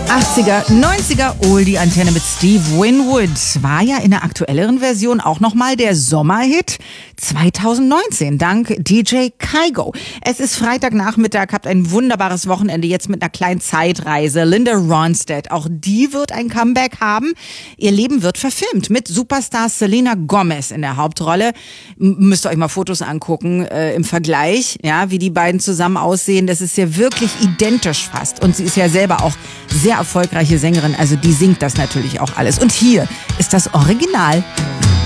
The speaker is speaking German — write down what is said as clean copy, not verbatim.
80er, 90er, Oldie-Antenne mit Steve Winwood. War ja in der aktuelleren Version auch nochmal der Sommerhit 2019, dank DJ Kygo. Es ist Freitagnachmittag, habt ein wunderbares Wochenende jetzt mit einer kleinen Zeitreise. Linda Ronstadt, auch die wird ein Comeback haben. Ihr Leben wird verfilmt mit Superstar Selena Gomez in der Hauptrolle. Müsst ihr euch mal Fotos angucken im Vergleich, ja, wie die beiden zusammen aussehen. Das ist ja wirklich identisch fast. Und sie ist ja selber auch sehr erfolgreiche Sängerin, also die singt das natürlich auch alles. Und hier ist das Original.